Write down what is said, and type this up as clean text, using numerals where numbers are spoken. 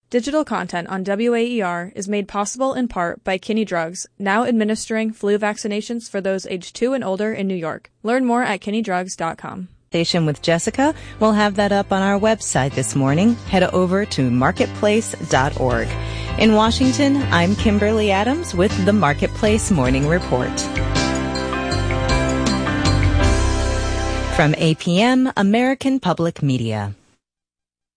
Digital content on WAER is made possible in part by Kinney Drugs, now administering flu vaccinations for those aged 2 and older in New York. Learn more at kinneydrugs.com. Station with Jessica. We'll have that up on our website this morning. Head over to marketplace.org. In Washington, I'm Kimberly Adams with the Marketplace Morning Report. From APM, American Public Media.